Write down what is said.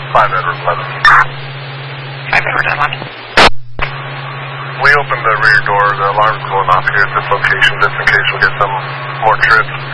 5 Edward 11. 5 Edward 11. We opened the rear door. The alarm's going off here at this location just in case we get some more trips.